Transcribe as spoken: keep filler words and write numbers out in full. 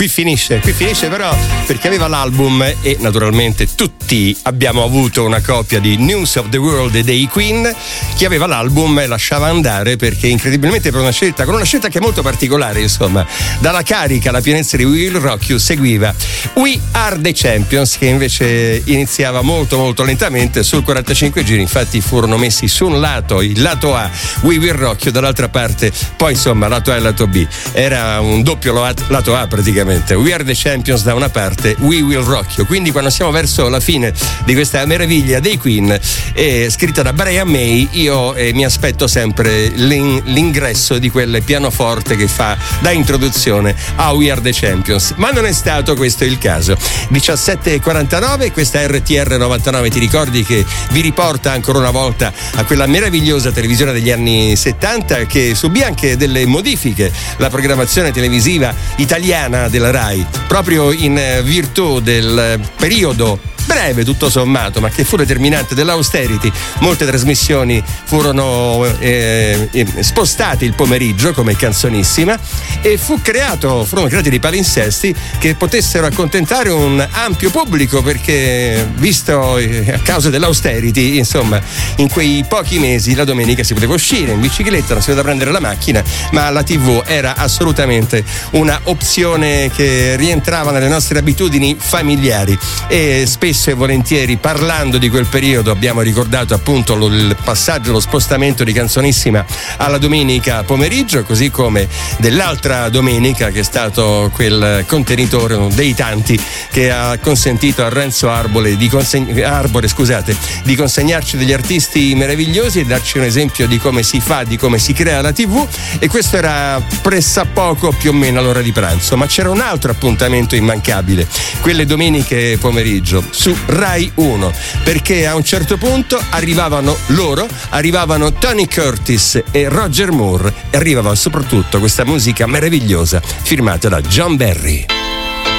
qui finisce, qui finisce però perché aveva l'album e naturalmente tutti abbiamo avuto una copia di News of the World dei Queen. Chi aveva l'album lasciava andare perché incredibilmente per una scelta, con una scelta che è molto particolare, insomma, dalla carica alla pienezza di We Will Rock You seguiva We Are the Champions, che invece iniziava molto molto lentamente sul quarantacinque giri. Infatti furono messi su un lato il lato A We Will Rock You, dall'altra parte poi insomma lato A e lato B, era un doppio lato A praticamente. We Are the Champions da una parte, We Will Rock You. Quindi quando siamo verso la fine di questa meraviglia dei Queen, eh, scritta da Brian May, io eh, mi aspetto sempre l'in- l'ingresso di quel pianoforte che fa da introduzione a We Are the Champions, ma non è stato questo il caso. diciassette e quarantanove, questa R T R novantanove ti ricordi che vi riporta ancora una volta a quella meravigliosa televisione degli anni settanta che subì anche delle modifiche, la programmazione televisiva italiana della Rai, proprio in virtù del periodo breve tutto sommato, ma che fu determinante dell'austerity. Molte trasmissioni furono eh, spostate il pomeriggio come Canzonissima e fu creato, furono creati dei palinsesti che potessero accontentare un ampio pubblico, perché visto eh, a causa dell'austerity, insomma, in quei pochi mesi la domenica si poteva uscire in bicicletta, non si poteva prendere la macchina, ma la tivù era assolutamente una opzione che rientrava nelle nostre abitudini familiari. E spesso e volentieri, parlando di quel periodo, abbiamo ricordato appunto lo, il passaggio, lo spostamento di Canzonissima alla domenica pomeriggio, così come dell'altra domenica che è stato quel contenitore, uno dei tanti che ha consentito a Renzo Arbore di, conseg- Arbore, scusate, di consegnarci degli artisti meravigliosi e darci un esempio di come si fa, di come si crea la tivù. E questo era pressappoco più o meno all'ora di pranzo, ma c'era un altro appuntamento immancabile quelle domeniche pomeriggio su Rai uno, perché a un certo punto arrivavano loro, arrivavano Tony Curtis e Roger Moore, e arrivava soprattutto questa musica meravigliosa firmata da John Barry.